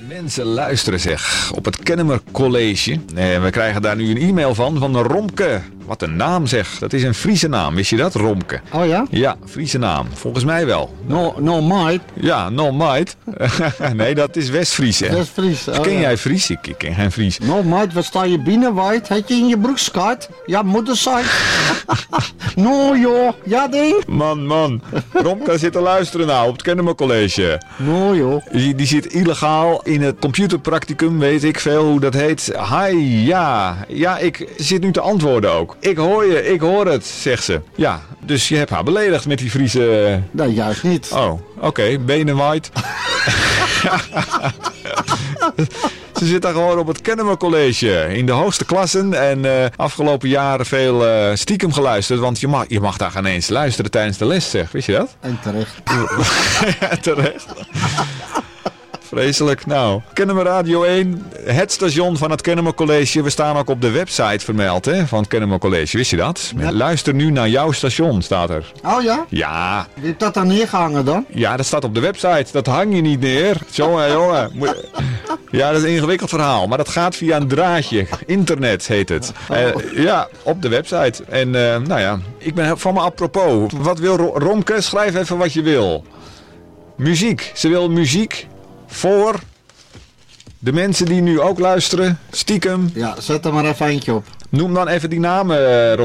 Mensen luisteren zeg, op het Kennemer College. We krijgen daar nu een e-mail van Romke. Wat een naam zeg, dat is een Friese naam, wist je dat, Romke? Oh ja? Ja, Friese naam, volgens mij wel. No might. Ja, no might. Nee, dat is West-Fries hè. West-Fries. Oh, ken jij Fries? Ik ken geen Fries. No might, wat sta je binnen, wijd? Heb je in je broekskaart? Ja, moederside. No joh, ja ding. Man. Romke zit te luisteren nou op het Kennemer College. No joh. Die zit illegaal in het computerpracticum, weet ik veel hoe dat heet. Hi, ja. Ja, ik zit nu te antwoorden ook. Ik hoor je, ik hoor het, zegt ze. Ja, dus je hebt haar beledigd met die Friese... Nee, juist niet. Oh, oké. Benen white. Ze zit daar gewoon op het Kennemer College in de hoogste klassen en afgelopen jaren veel stiekem geluisterd, want je mag daar geen eens luisteren tijdens de les, zeg. Wist je dat? En terecht. Ja, terecht. Vreselijk. Nou, Kennemer Radio 1, het station van het Kennemer College. We staan ook op de website vermeld hè, van het Kennemer College. Wist je dat? Ja. Luister nu naar jouw station, staat er. Oh ja? Ja. Wie heeft dat dan neergehangen dan? Ja, dat staat op de website. Dat hang je niet neer. Jongen. Ja, dat is een ingewikkeld verhaal. Maar dat gaat via een draadje. Internet heet het. Ja, op de website. En nou ja, ik ben van me apropos. Wat wil Romke? Schrijf even wat je wil. Muziek. Ze wil muziek voor de mensen die nu ook luisteren. Stiekem. Ja, zet er maar even eentje op. Noem dan even die namen,